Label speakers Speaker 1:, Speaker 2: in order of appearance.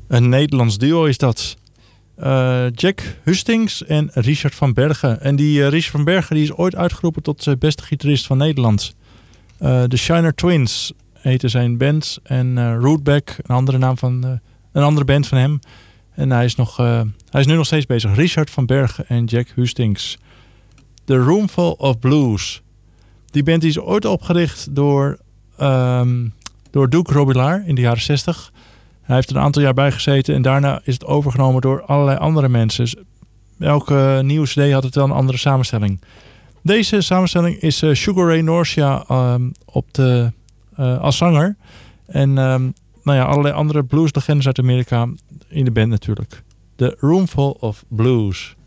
Speaker 1: Een Nederlands duo is dat. Jack Hustings en Richard van Bergen. En die Richard van Bergen die is ooit uitgeroepen tot beste gitarist van Nederland. De Shiner Twins heette zijn band. En Rootback, een andere naam van een andere band van hem. En hij is nu nog steeds bezig. Richard van Bergen en Jack Hustings. The Roomful of Blues. Die band die is ooit opgericht door Duke Robillard in de jaren 60. Hij heeft er een aantal jaar bij gezeten en daarna is het overgenomen door allerlei andere mensen. Dus elke nieuwe CD had het wel een andere samenstelling. Deze samenstelling is Sugar Ray Norcia als zanger. En allerlei andere blueslegendes uit Amerika in de band natuurlijk. The Roomful of Blues.